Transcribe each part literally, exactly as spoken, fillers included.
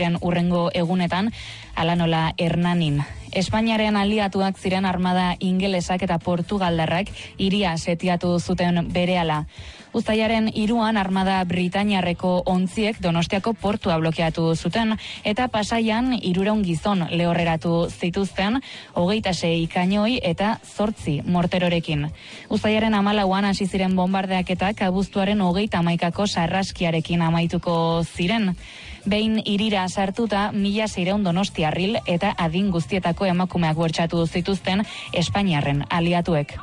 urrengo egunetan, ala nola Hernanin. Espainiaren aliatuak ziren armada ingelesak eta portugaldarrak hiria setiatu zuten berehala. Uztailaren hiruan armada britainiarreko ontziek Donostiako portua blokeatu zuten eta Pasaian hirurehun gizon lehorreratu zituzten, hogeita sei kainoi eta zortzi morterorekin. Uztailaren hamalauan hasi ziren bombardeaketak abuztuaren hogeita hamaikako sarraskiarekin amaituko ziren. Behin hirira sartuta mila seiehun donostiarril eta adin guztietako emakumeak bortxatu zituzten Espainiarren aliatuek.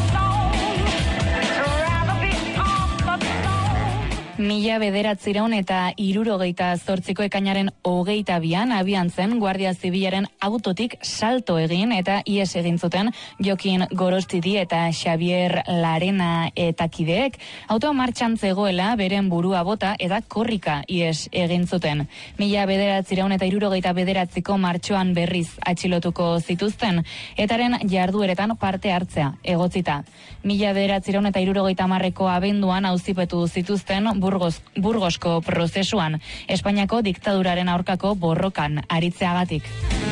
Mila bederatziehun eta hirurogeita zortziko ekainaren hogeita bian abian zen Guardia Zibilaren autotik salto egin eta ihes egin zuten Jokin Gorostidi eta Xavier Larena eta kideek. Autoa martxan zegoela beren burua bota eta korrika ihes egin zuten. Mila bederatziehun eta hirurogeita bederatziko martxoan berriz atxilotuko zituzten, etaren jardueretan parte hartzea egotzita. Mila bederatziehun eta hirurogeita hamarreko abenduan auzipetu zituzten Burgos, Burgosko prozesuan, Espainiako diktaduraren aurkako borrokan aritzeagatik.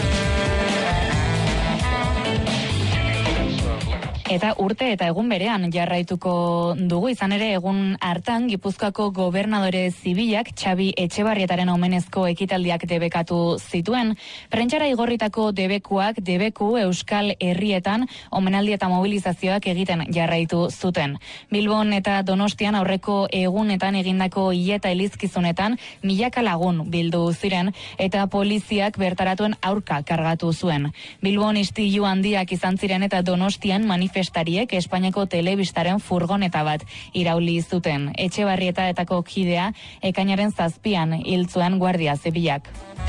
Eta urte eta egun berean jarraituko dugu, izan ere egun hartan Gipuzkoako gobernadore zibilak Xabi Etxebarrietaren omenezko ekitaldiak debekatu zituen. Prentsara igorritako debekuak debeku Euskal Herrietan omenaldi eta mobilizazioak egiten jarraitu zuten. Bilbon eta Donostian aurreko egunetan egindako hileta elizkizunetan milaka lagun bildu ziren eta poliziak bertaratuen aurka kargatu zuen. Bilbon istilu handiak izan ziren eta Donostian manifestazioak Festariek Espainiako telebistaren furgoneta bat irauli zuten. Etxebarrietako kidea ekainaren zazpian hil zuen Guardia Zibilak.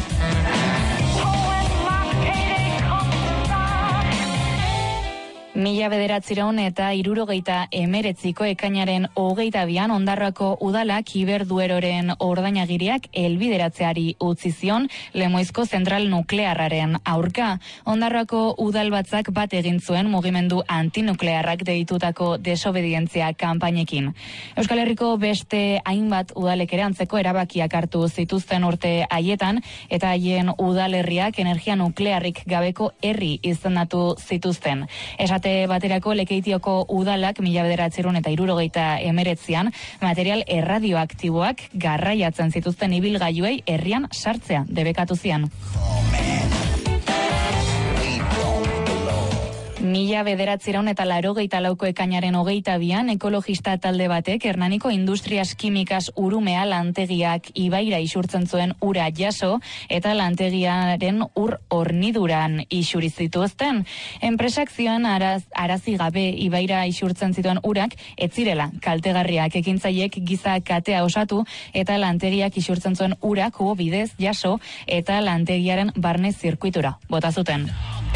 Mila bederatziehun eta hirurogeita hemeretziko ekainaren hogeita bian Ondarroako udalak Iberdueroren ordainagiriak helbideratzeari utzi zion Lemoizko zentral nuklearraren aurka. Ondarroako udalbatzak bat egin zuen mugimendu antinuklearrak deitutako desobedientzia kanpainekin. Euskal Herriko beste hainbat udalek ere antzeko erabakiak hartu zituzten urte haietan eta haien udalerriak energia nuklearrik gabeko herri izendatu zituzten. Esate baterako Lekeitioko udalak mila bederatziehun eta hirurogeita hemeretzian material erradioaktiboak garraiatzen zituzten ibilgailuei herrian sartzea debekatu zian. Mila bederatziehun eta laurogeita lauko ekainaren hogeita bian ekologista talde batek Hernaniko Industrias Químicas urumea lantegiak ibaira isurtzen zuen ura jaso eta lantegiaren ur horniduran isuri zituzten. Enpresak zioen araz, arazi gabe ibaira isurtzen zituen urak ez zirela kaltegarriak, ekintzaiek giza katea osatu eta lantegiak isurtzen zuen urak ugo bidez jaso eta lantegiaren barne zirkuitura bota zuten.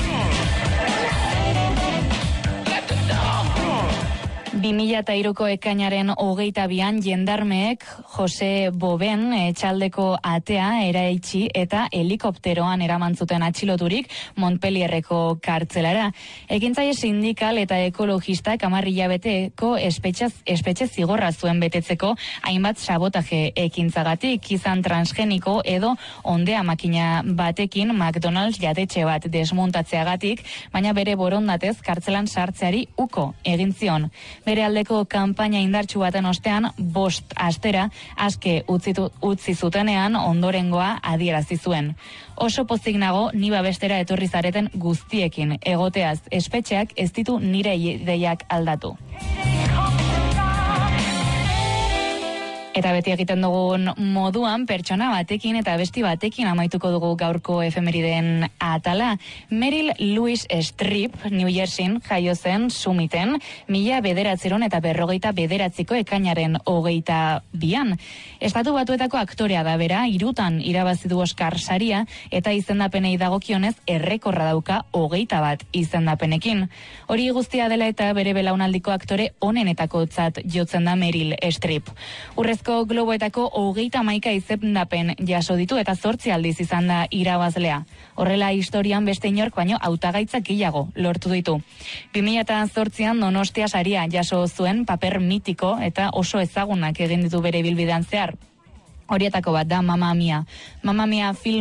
bi mila hiruko ekainaren hogeita bian jendarmeek Jose Boben etxaldeko atea eraitsi eta helikopteroan eraman zuten atxiloturik Montpellierreko kartzelara. Ekintzaile sindikal eta ekologistak hamar hilabeteko espetxe zigorra zuen betetzeko hainbat sabotaje ekintzagatik, izan transgeniko edo ondea makina batekin McDonald's jatetxe bat desmontatzeagatik, baina bere borondatez kartzelan sartzeari uko egin zion. Bere aldeko kanpaina indartsu baten ostean, bost astera, aske utzitu, utzi zutenean ondorengoa adierazi zuen. Oso pozik nago ni babestera etorri zareten guztiekin, egoteaz espetxeak ez ditu nire ideiak aldatu. Eta beti egiten dugun moduan, pertsona batekin eta besti batekin amaituko dugu gaurko efemeriden atala. Meryl Louise Streep, New Jerseyn jaio zen Summiten, mila bederatziehun eta berrogeita bederatziko ekainaren hogeita bian. Estatu Batuetako aktorea da bera, hirutan irabazi du Oscar saria eta izendapenei dagokionez errekorra dauka hogeita bat izendapenekin. Hori guztia dela eta bere belaunaldiko aktore onenetakotzat jotzen da Meryl Streep. Urrez Globoetako hogeita hamaika izendapen jaso ditu eta zortzi aldiz izan da irabazlea. Horrela historian beste inork baino hautagaitzak gehiago lortu ditu. bi mila zortzian Donostia saria jaso zuen paper mitiko eta oso ezagunak egin ditu bere ibilbidean zehar. Horietako bat da Mamma Mia. Mamma Mia film